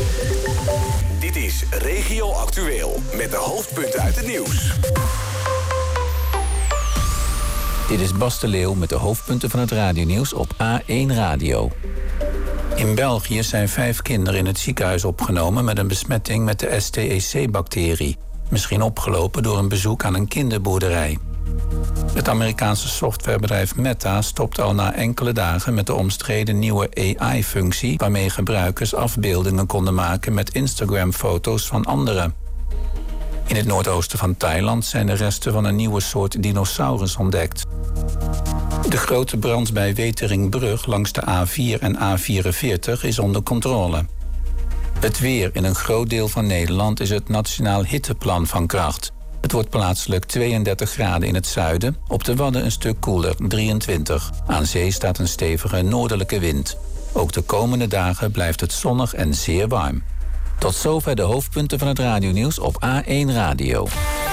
Dit is Regio Actueel met de hoofdpunten uit het nieuws. Dit is Bas de Leeuw met de hoofdpunten van het radionieuws op A1 Radio. In België zijn 5 kinderen in het ziekenhuis opgenomen met een besmetting met de STEC-bacterie. Misschien opgelopen door een bezoek aan een kinderboerderij. Het Amerikaanse softwarebedrijf Meta stopt al na enkele dagen met de omstreden nieuwe AI-functie, waarmee gebruikers afbeeldingen konden maken met Instagram-foto's van anderen. In het noordoosten van Thailand zijn de resten van een nieuwe soort dinosaurus ontdekt. De grote brand bij Weteringbrug langs de A4 en A44 is onder controle. Het weer in een groot deel van Nederland is het Nationaal Hitteplan van kracht. Het wordt plaatselijk 32 graden in het zuiden, op de Wadden een stuk koeler, 23. Aan zee staat een stevige noordelijke wind. Ook de komende dagen blijft het zonnig en zeer warm. Tot zover de hoofdpunten van het radionieuws op A1 Radio.